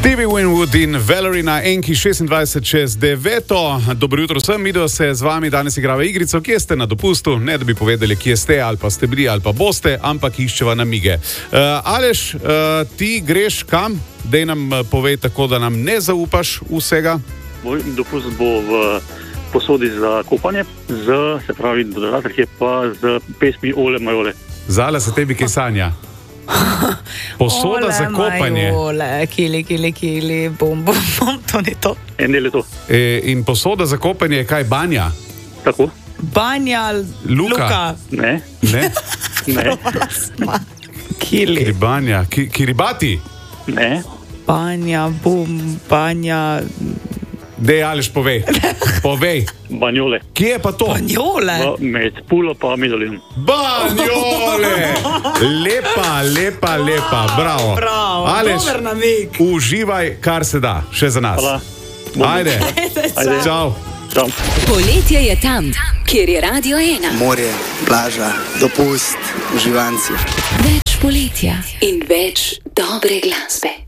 Stevie Winwood in Valerie na Enki 26:09. Dobro jutro vsem, midva se z vami danes igrava igrico, kje ste na dopustu, ne da bi povedali, kje ste, ali pa ste bili, ali pa boste, ampak iščeva namige. Aleš, ti greš kam? Dej nam povej tako, da nam ne zaupaš vsega. Moj dopust bo v posodi za kopanje, se pravi dodatek je pa z pesmi Ole Majole. Zala se tebi kaj sanja. Posoda za kopanje. Ole, kili, bom, to ni to. En del je to. In posoda za kopanje je kaj, banja? Tako. Banja, Luka. Ne. Ne? Ne. Kili. Banja, kiribati? Ne. Banja, banja. Dej, Aleš, povej. Povej. Banjole. Kje je pa to? Banjole. Med Pulo pa Midolin. Banjole! Lepa, bravo. Aleš, dober namig. uživaj, kar se da, še za nas. Hvala. Ajde. Čau. Čau. Poletje je tam, kjer je Radio 1. Morje, plaža, dopust, uživanci. Več poletja in več dobre glasbe.